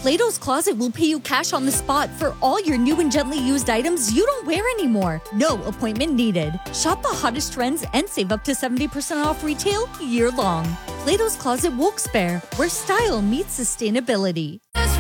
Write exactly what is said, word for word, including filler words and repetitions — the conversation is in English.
Plato's Closet will pay you cash on the spot for all your new and gently used items you don't wear anymore. No appointment needed. Shop the hottest trends and save up to seventy percent off retail year long. Plato's Closet Wilkes-Barre, where style meets sustainability.